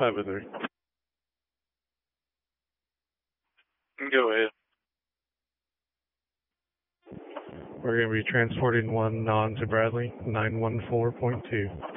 503. Go ahead. We're going to be transporting one non to Bradley, 914.2.